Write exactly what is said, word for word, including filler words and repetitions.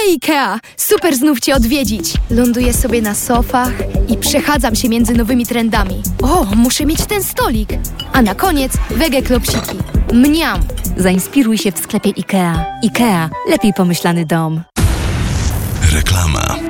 Hej, Ikea! Super znów Cię odwiedzić. Ląduję sobie na sofach i przechadzam się między nowymi trendami. O, muszę mieć ten stolik. A na koniec wege klopsiki. Mniam! Zainspiruj się w sklepie Ikea. Ikea. Lepiej pomyślany dom. Reklama.